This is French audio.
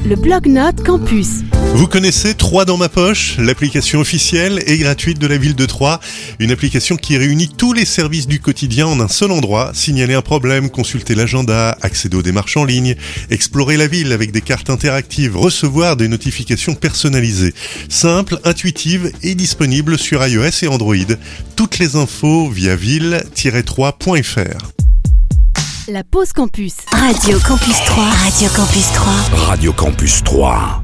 le bloc-notes Campus. Vous connaissez 3 dans ma poche, l'application officielle et gratuite de la ville de Troyes. Une application qui réunit tous les services du quotidien en un seul endroit. Signaler un problème, consulter l'agenda, accéder aux démarches en ligne, explorer la ville avec des cartes interactives, recevoir des notifications personnalisées. Simple, intuitive et disponible sur iOS et Android. Toutes les infos via ville-3.fr. La pause Campus. Radio Campus 3. Radio Campus 3. Radio Campus 3.